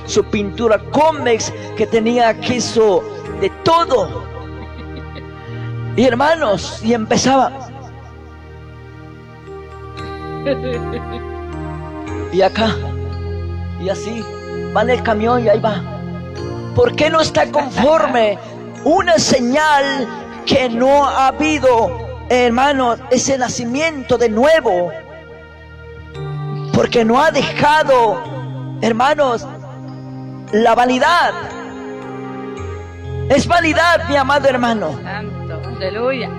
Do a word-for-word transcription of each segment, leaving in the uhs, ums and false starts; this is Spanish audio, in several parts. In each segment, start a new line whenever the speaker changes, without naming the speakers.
su pintura cómex, que tenía aquí su de todo. Y hermanos, y empezaba. Y acá, y así, va en el camión y ahí va. ¿Por qué no está conforme? Una señal que no ha habido, hermanos, ese nacimiento de nuevo. Porque no ha dejado, hermanos, la vanidad. Es vanidad, mi amado hermano.
Santo, aleluya.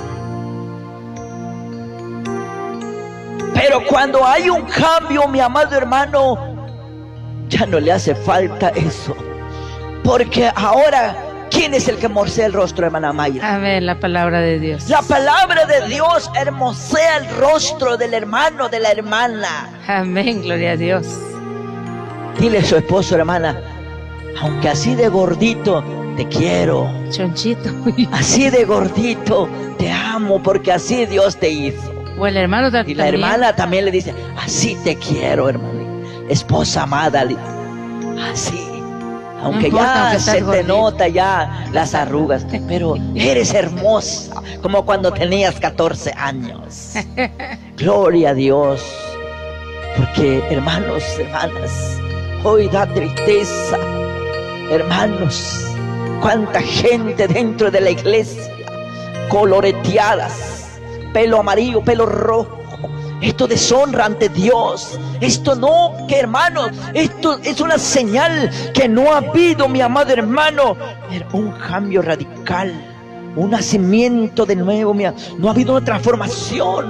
Pero cuando hay un cambio, mi amado hermano, ya no le hace falta eso. Porque ahora, ¿quién es el que hermosea el rostro, hermana Mayra?
Amén, la palabra de Dios.
La palabra de Dios hermosea el rostro del hermano, de la hermana.
Amén, gloria a Dios.
Dile a su esposo, hermana, aunque así de gordito, te quiero.
Chonchito.
Así de gordito, te amo, porque así Dios te hizo.
O el hermano
Y la
también.
hermana también le dice, así te quiero, hermana. Esposa amada, así. Aunque
No importa,
ya
aunque
se te
gordito.
nota ya las arrugas, pero eres hermosa, como cuando tenías catorce años. Gloria a Dios. Porque, hermanos, hermanas, hoy da tristeza. Hermanos, cuánta gente dentro de la iglesia, coloreteadas, pelo amarillo, pelo rojo. Esto deshonra ante Dios. Esto no, que hermanos, esto es una señal que no ha habido, mi amado hermano, un cambio radical, un nacimiento de nuevo. Mi, no ha habido una transformación.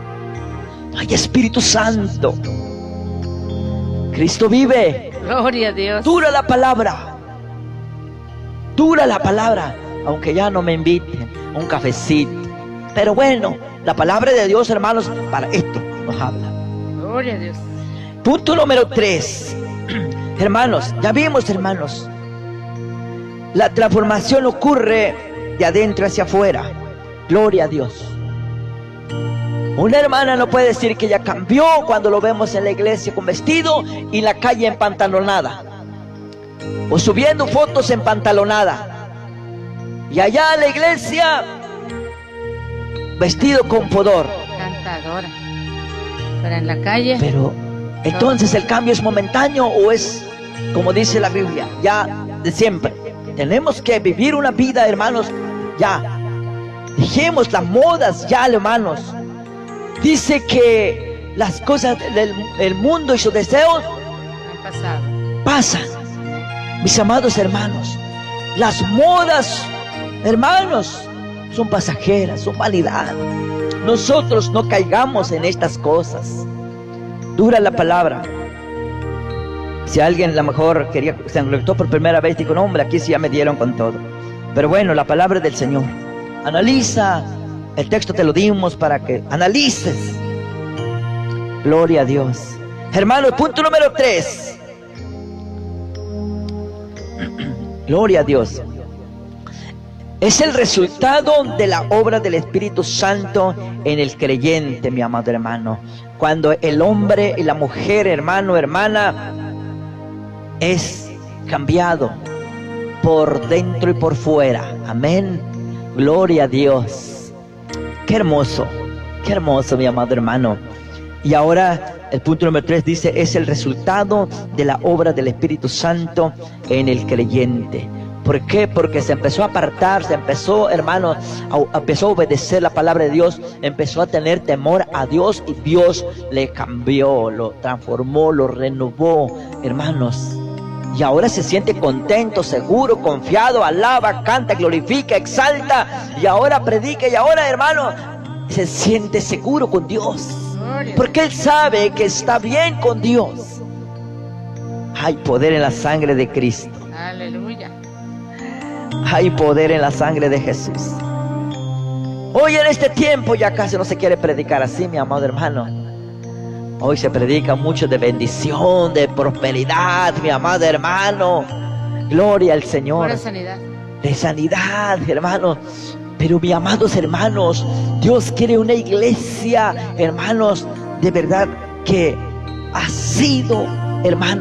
Ay, Espíritu Santo, Cristo vive.
Gloria a Dios.
Dura la palabra, dura la palabra, aunque ya no me inviten a un cafecito. Pero bueno, la palabra de Dios, hermanos, para esto nos habla.
Gloria a Dios.
Punto número tres. Hermanos, ya vimos, hermanos, la transformación ocurre de adentro hacia afuera. Gloria a Dios. Una hermana no puede decir que ya cambió cuando lo vemos en la iglesia con vestido y en la calle empantalonada, o subiendo fotos empantalonada, y allá en la iglesia vestido con pudor.
Cantadora. Pero en la calle.
Pero entonces, ¿el cambio es momentáneo o es, como dice la Biblia, ya de siempre? Tenemos que vivir una vida, hermanos, ya. Dejemos las modas ya, hermanos. Dice que las cosas del el mundo y sus deseos
Han pasado.
pasan. Mis amados hermanos, las modas, hermanos, son pasajeras, son vanidad. Nosotros no caigamos en estas cosas. Dura la palabra. Si alguien a lo mejor quería, se conectó por primera vez, dijo, no, hombre, aquí sí ya me dieron con todo. Pero bueno, la palabra del Señor. Analiza, el texto te lo dimos para que analices. Gloria a Dios. Hermanos, punto número tres. Gloria a Dios. Es el resultado de la obra del Espíritu Santo en el creyente, mi amado hermano. Cuando el hombre y la mujer, hermano, hermana, es cambiado por dentro y por fuera. Amén. Gloria a Dios. Qué hermoso, qué hermoso, mi amado hermano. Y ahora el punto número tres dice, es el resultado de la obra del Espíritu Santo en el creyente. ¿Por qué? Porque se empezó a apartar, se empezó, hermano, a, empezó a obedecer la palabra de Dios, empezó a tener temor a Dios y Dios le cambió, lo transformó, lo renovó, hermanos. Y ahora se siente contento, seguro, confiado, alaba, canta, glorifica, exalta, y ahora predica, y ahora, hermano, se siente seguro con Dios. Porque él sabe que está bien con Dios. Hay poder en la sangre de Cristo.
Aleluya.
Hay poder en la sangre de Jesús. Hoy en este tiempo ya casi no se quiere predicar así, mi amado hermano. Hoy se predica mucho de bendición, de prosperidad, mi amado hermano. Gloria al Señor.
Pura sanidad.
De sanidad, hermano. Pero mis amados hermanos, Dios quiere una iglesia, hermanos, de verdad que ha sido, hermanos,